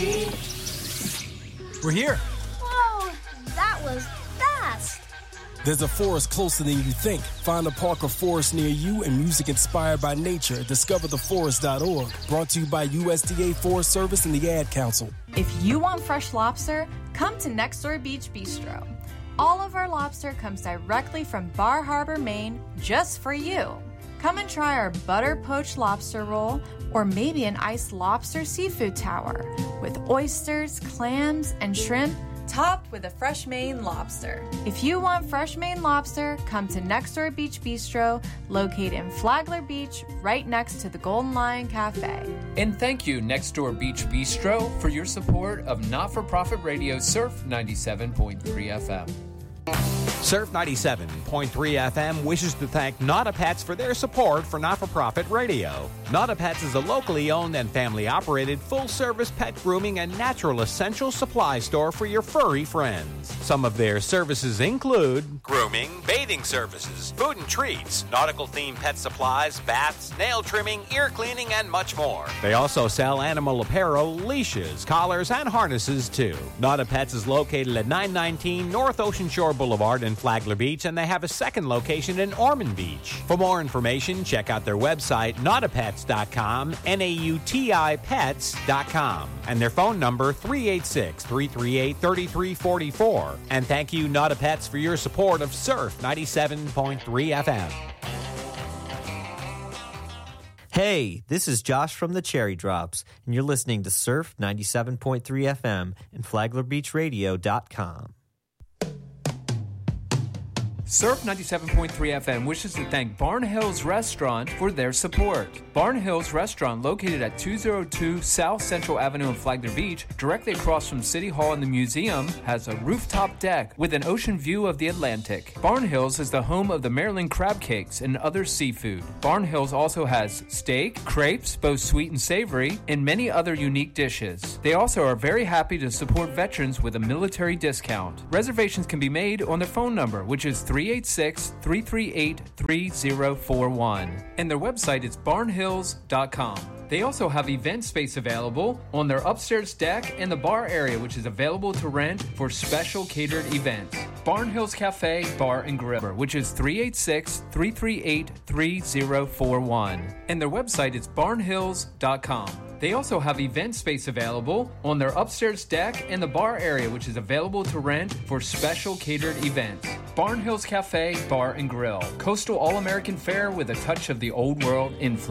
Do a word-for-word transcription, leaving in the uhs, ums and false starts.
We're here. Whoa, that was fast. There's a forest closer than you think. Find a park or forest near you and music inspired by nature at discover the forest dot org. Brought to you by U S D A Forest Service and the Ad Council. If you want fresh lobster, come to Next Door Beach Bistro. All of our lobster comes directly from Bar Harbor, Maine, just for you. Come and try our butter poached lobster roll or maybe an iced lobster seafood tower with oysters, clams, and shrimp topped with a fresh Maine lobster. If you want fresh Maine lobster, come to Next Door Beach Bistro, located in Flagler Beach, right next to the Golden Lion Cafe. And thank you, Next Door Beach Bistro, for your support of not-for-profit radio Surf ninety-seven point three F M. Surf ninety-seven point three F M wishes to thank Not Pets for their support for not-for-profit radio. Not Pets is a locally owned and family-operated full-service pet grooming and natural essential supply store for your furry friends. Some of their services include grooming, bathing services, food and treats, nautical-themed pet supplies, baths, nail trimming, ear cleaning, and much more. They also sell animal apparel, leashes, collars, and harnesses, too. Not Pets is located at nine nineteen North Ocean Shore Boulevard in Flagler Beach, and they have a second location in Ormond Beach. For more information, check out their website, nautipets dot com, N A U T I pets dot com, and their phone number, three eight six, three three eight, three three four four. And thank you, Not Pets, for your support of Surf ninety-seven point three F M. Hey, this is Josh from the Cherry Drops, and you're listening to Surf ninety-seven point three F M and Flagler Beach Radio dot com. Surf ninety-seven point three F M wishes to thank Barn Hills Restaurant for their support. Barn Hills Restaurant, located at two oh two South Central Avenue in Flagler Beach, directly across from City Hall and the museum, has a rooftop deck with an ocean view of the Atlantic. Barn Hills is the home of the Maryland crab cakes and other seafood. Barn Hills also has steak, crepes, both sweet and savory, and many other unique dishes. They also are very happy to support veterans with a military discount. Reservations can be made on their phone number, which is three eight six, three three eight, three zero four one. And their website is barn hills dot com. They also have event space available on their upstairs deck and the bar area, which is available to rent for special catered events. Barn Hills Cafe, Bar and Grill, which is three eight six, three three eight, three zero four one. And their website is barn hills dot com. They also have event space available on their upstairs deck and the bar area, which is available to rent for special catered events. Barn Hills Cafe, Bar and Grill. Coastal All-American fare with a touch of the old world influence.